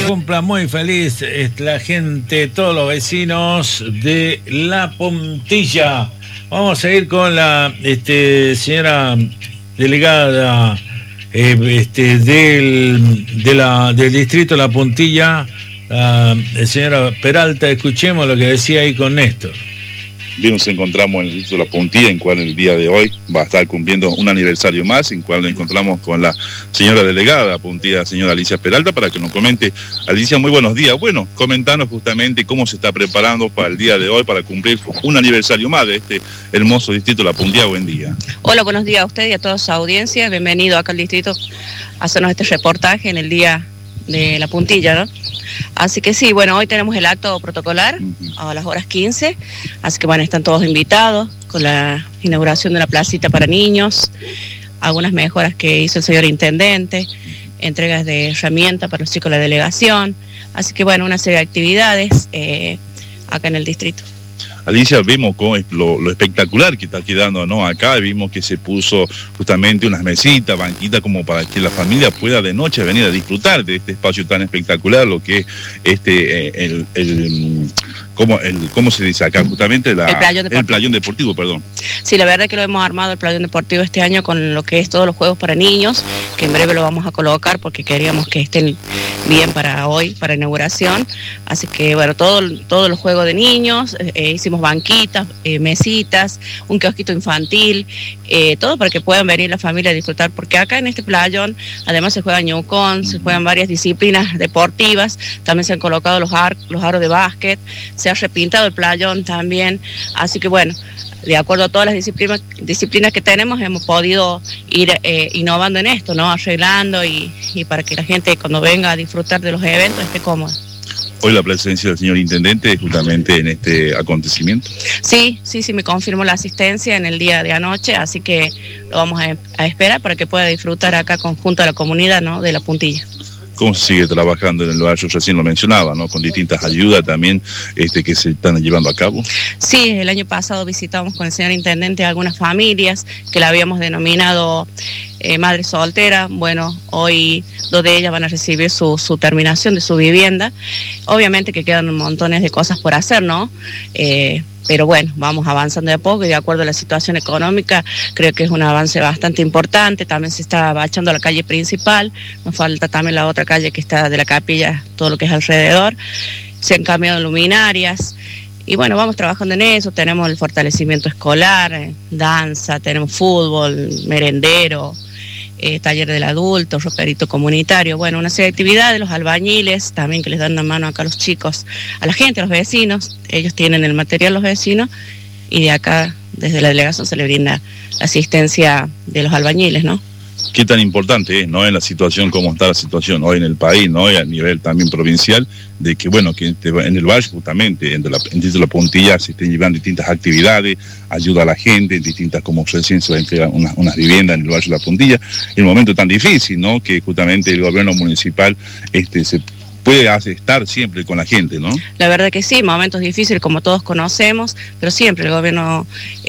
cumpla muy feliz la gente, todos los vecinos de La Puntilla. Vamos a ir con la señora delegada del distrito La Puntilla, señora Peralta. Escuchemos lo que decía ahí con Néstor. Bien, nos encontramos en el distrito de La Puntilla, en cual el día de hoy va a estar cumpliendo un aniversario más, en cual nos encontramos con la señora delegada de La Puntilla, señora Alicia Peralta, para que nos comente. Alicia, muy buenos días. Bueno, comentanos justamente cómo se está preparando para el día de hoy, para cumplir un aniversario más de este hermoso distrito de La Puntilla. Buen día. Hola, buenos días a usted y a toda su audiencia. Bienvenido acá al distrito a hacernos este reportaje en el día de La Puntilla, ¿no? Así que sí, bueno, hoy tenemos el acto protocolar a las horas 15, así que bueno, están todos invitados con la inauguración de una placita para niños, algunas mejoras que hizo el señor intendente, entregas de herramientas para los chicos de la delegación, así que bueno, una serie de actividades acá en el distrito. Alicia, vimos lo espectacular que está quedando, ¿no? Acá vimos que se puso justamente unas mesitas, banquitas, como para que la familia pueda de noche venir a disfrutar de este espacio tan espectacular, lo que es ¿cómo se dice acá? Justamente el playón deportivo, perdón. Sí, la verdad es que lo hemos armado el playón deportivo este año con lo que es todos los juegos para niños, que en breve lo vamos a colocar porque queríamos que estén bien para hoy, para inauguración. Así que bueno, todos los juegos de niños, hicimos banquitas, mesitas, un kiosquito infantil, todo para que puedan venir la familia a disfrutar, porque acá en este playón además se juega ñucón, se juegan varias disciplinas deportivas, también se han colocado los aros de básquet, se ha repintado el playón también, así que bueno, de acuerdo a todas las disciplinas que tenemos, hemos podido ir innovando en esto, ¿no? Arreglando y para que la gente cuando venga a disfrutar de los eventos esté cómoda. Hoy la presencia del señor intendente justamente en este acontecimiento. Sí, me confirmó la asistencia en el día de anoche, así que lo vamos a esperar para que pueda disfrutar acá junto a la comunidad, ¿no? De La Puntilla. ¿Cómo se sigue trabajando en el barrio? Recién lo mencionaba, ¿no? Con distintas ayudas también que se están llevando a cabo. Sí, el año pasado visitamos con el señor intendente algunas familias que la habíamos denominado madre soltera. Bueno, hoy 2 de ellas van a recibir su terminación de su vivienda. Obviamente que quedan montones de cosas por hacer, ¿no? Pero bueno, vamos avanzando de a poco y de acuerdo a la situación económica, creo que es un avance bastante importante. También se está bachando la calle principal, nos falta también la otra calle que está de la capilla, todo lo que es alrededor. Se han cambiado luminarias y bueno, vamos trabajando en eso. Tenemos el fortalecimiento escolar, danza, tenemos fútbol, merendero, taller del adulto, roperito comunitario, bueno, una serie de actividades, los albañiles también que les dan una mano acá a los chicos, a la gente, a los vecinos, ellos tienen el material los vecinos y de acá desde la delegación se le brinda la asistencia de los albañiles, ¿no? Qué tan importante es, ¿no? En la situación, cómo está la situación hoy en el país, ¿no? Y a nivel también provincial, de que, bueno, que en el barrio justamente, en La Puntilla, se estén llevando distintas actividades, ayuda a la gente, en distintas, como recién se va a entregar unas viviendas en el barrio de La Puntilla, en un momento tan difícil, ¿no? Que justamente el gobierno municipal se puede estar siempre con la gente, ¿no? La verdad que sí, momentos difíciles como todos conocemos, pero siempre el gobierno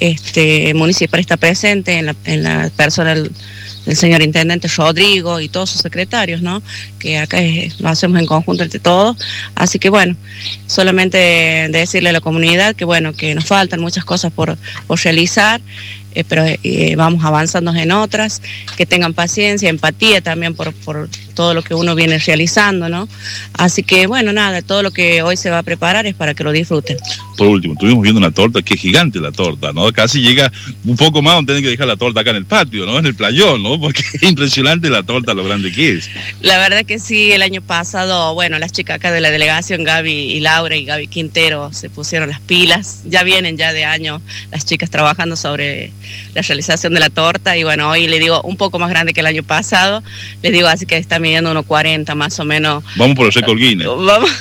municipal está presente en la persona del señor intendente Rodrigo y todos sus secretarios, ¿no? Que acá lo hacemos en conjunto entre todos. Así que bueno, solamente decirle a la comunidad que bueno, que nos faltan muchas cosas por realizar, pero vamos avanzando en otras, que tengan paciencia, empatía también por todo lo que uno viene realizando, ¿no? Así que bueno, nada, todo lo que hoy se va a preparar es para que lo disfruten. Por último, estuvimos viendo una torta, que es gigante la torta, ¿no? Casi llega un poco más donde tienen que dejar la torta acá en el patio, ¿no? En el playón, ¿no? Porque es impresionante la torta, lo grande que es. La verdad que sí, el año pasado, bueno, las chicas acá de la delegación, Gaby y Laura y Gaby Quintero, se pusieron las pilas, ya vienen de año las chicas trabajando sobre la realización de la torta y bueno, hoy le digo un poco más grande que el año pasado, les digo así que está midiendo unos 40 más o menos. Vamos por el récord Guinness. Vamos.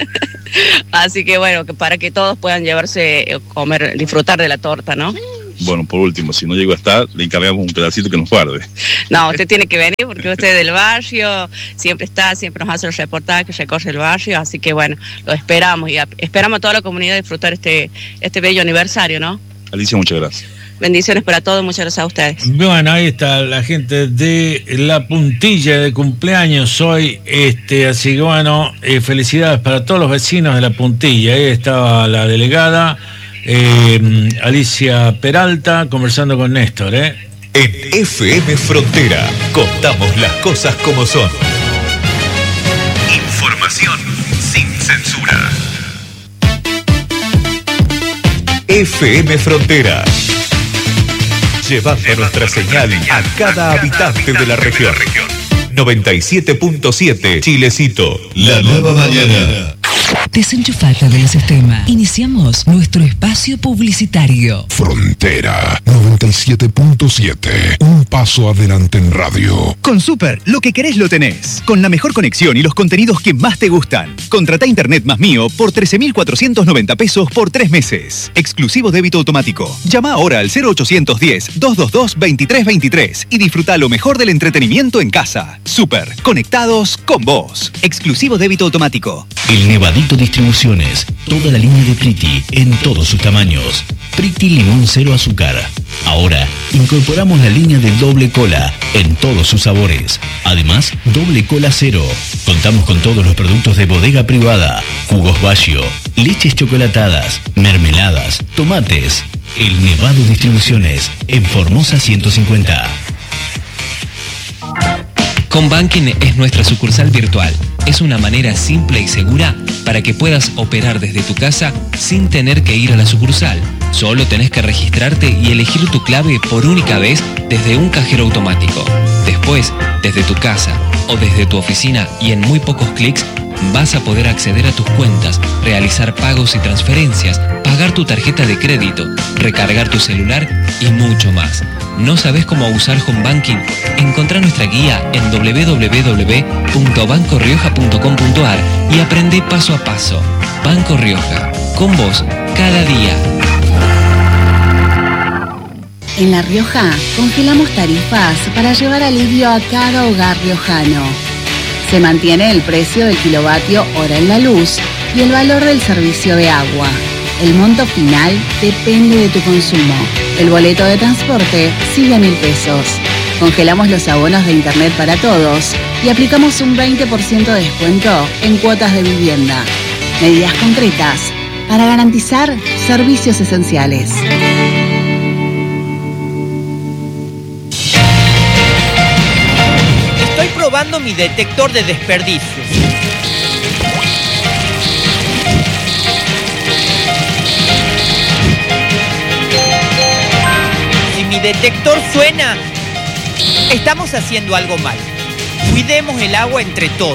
Así que bueno, que para que todos puedan llevarse, comer, disfrutar de la torta, ¿no? Bueno, por último, si no llego a estar, le encargamos un pedacito que nos guarde. No, usted tiene que venir porque usted es del barrio, siempre nos hace los reportajes, recorre el barrio, así que bueno, lo esperamos y esperamos a toda la comunidad disfrutar este bello aniversario, ¿no? Alicia, muchas gracias. Bendiciones para todos, muchas gracias a ustedes. Bueno, ahí está la gente de La Puntilla de cumpleaños hoy, así que bueno, felicidades para todos los vecinos de La Puntilla. Ahí estaba la delegada Alicia Peralta conversando con Néstor. En FM Frontera contamos las cosas como son. Información sin censura. FM Frontera, llevando nuestra señal a cada habitante de la región. 97.7 Chilecito, la nueva mañana. Desenchufate del sistema. Iniciamos nuestro espacio publicitario. Frontera 97.7. Un paso adelante en radio. Con Super, lo que querés lo tenés. Con la mejor conexión y los contenidos que más te gustan. Contrata Internet más mío por 13.490 pesos por 3 meses. Exclusivo débito automático. Llama ahora al 0810-222-2323 y disfruta lo mejor del entretenimiento en casa. Super, conectados con vos. Exclusivo débito automático. El Nevadito Distribuciones, toda la línea de Priti en todos sus tamaños. Priti limón 0 azúcar. Ahora incorporamos la línea de doble cola en todos sus sabores. Además, doble cola 0. Contamos con todos los productos de bodega privada, jugos Baggio, leches chocolatadas, mermeladas, tomates. El Nevado Distribuciones en Formosa 150. Combanking es nuestra sucursal virtual. Es una manera simple y segura para que puedas operar desde tu casa sin tener que ir a la sucursal. Solo tenés que registrarte y elegir tu clave por única vez desde un cajero automático. Después, desde tu casa o desde tu oficina y en muy pocos clics, vas a poder acceder a tus cuentas, realizar pagos y transferencias, pagar tu tarjeta de crédito, recargar tu celular y mucho más. ¿No sabes cómo usar Home Banking? Encontrá nuestra guía en www.bancorrioja.com.ar y aprende paso a paso. Banco Rioja, con vos cada día. En La Rioja, congelamos tarifas para llevar alivio a cada hogar riojano. Se mantiene el precio del kilovatio hora en la luz y el valor del servicio de agua. El monto final depende de tu consumo. El boleto de transporte sigue a 1.000 pesos. Congelamos los abonos de internet para todos y aplicamos un 20% de descuento en cuotas de vivienda. Medidas concretas para garantizar servicios esenciales. Estoy probando mi detector de desperdicios. Si mi detector suena, estamos haciendo algo mal. Cuidemos el agua entre todos.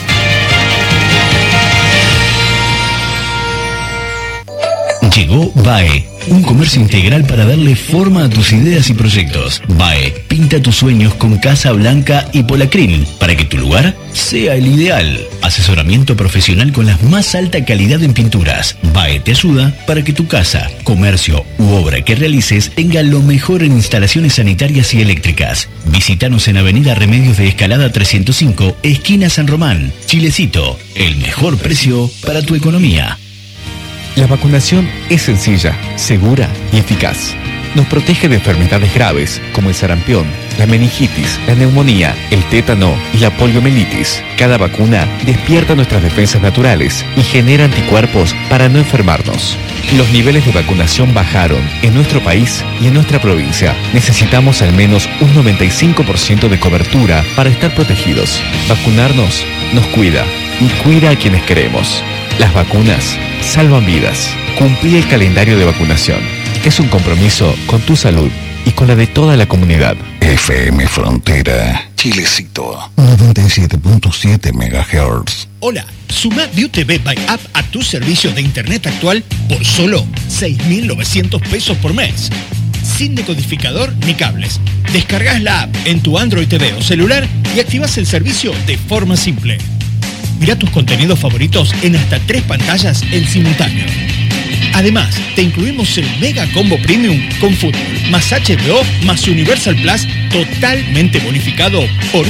Llegó BAE, un comercio integral para darle forma a tus ideas y proyectos. BAE, pinta tus sueños con Casa Blanca y Polacryl para que tu lugar sea el ideal. Asesoramiento profesional con la más alta calidad en pinturas. BAE te ayuda para que tu casa, comercio u obra que realices tenga lo mejor en instalaciones sanitarias y eléctricas. Visítanos en Avenida Remedios de Escalada 305, esquina San Román. Chilecito, el mejor precio para tu economía. La vacunación es sencilla, segura y eficaz. Nos protege de enfermedades graves como el sarampión, la meningitis, la neumonía, el tétano y la poliomielitis. Cada vacuna despierta nuestras defensas naturales y genera anticuerpos para no enfermarnos. Los niveles de vacunación bajaron en nuestro país y en nuestra provincia. Necesitamos al menos un 95% de cobertura para estar protegidos. Vacunarnos nos cuida y cuida a quienes queremos. Las vacunas salvan vidas. Cumplí el calendario de vacunación. Es un compromiso con tu salud y con la de toda la comunidad. FM Frontera, Chilecito, 97.7 MHz. Hola, suma ViewTV by App a tu servicio de internet actual por solo 6.900 pesos por mes. Sin decodificador ni cables. Descargas la app en tu Android TV o celular y activas el servicio de forma simple. Mira tus contenidos favoritos en hasta 3 pantallas en simultáneo. Además, te incluimos el Mega Combo Premium con fútbol, más HBO, más Universal Plus, totalmente bonificado por